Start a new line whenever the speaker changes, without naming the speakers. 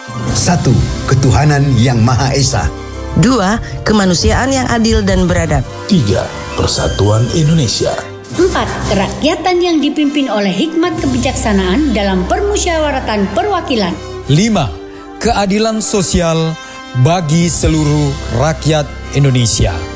1. Ketuhanan yang Maha Esa.
2. Kemanusiaan yang adil dan beradab.
3. Persatuan Indonesia.
4. Kerakyatan yang dipimpin oleh hikmat kebijaksanaan dalam permusyawaratan perwakilan.
5. Keadilan sosial bagi seluruh rakyat Indonesia.